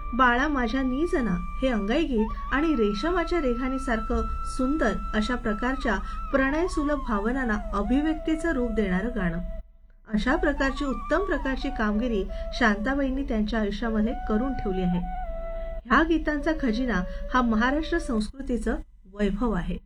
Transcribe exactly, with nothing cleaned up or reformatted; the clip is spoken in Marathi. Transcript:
बाळा माझ्या निजना हे अंगाई गीत आणि रेशमाच्या रेघानीसारखं सुंदर अशा प्रकारच्या प्रणयसुलभ भावनांना अभिव्यक्तीचं रूप देणारं गाणं. अशा प्रकारची उत्तम प्रकारची कामगिरी शांताबाईंनी त्यांच्या आयुष्यामध्ये करून ठेवली आहे. ह्या गीतांचा खजिना हा महाराष्ट्र संस्कृतीचं वैभव आहे.